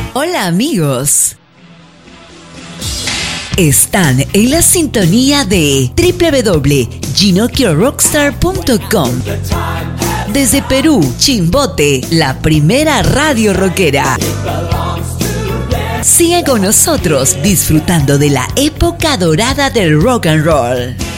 Hola amigos. Están en la sintonía de www.ginocchiorockstar.com. Desde Perú, Chimbote, la primera radio rockera. Sigan con nosotros disfrutando de la época dorada del rock and roll.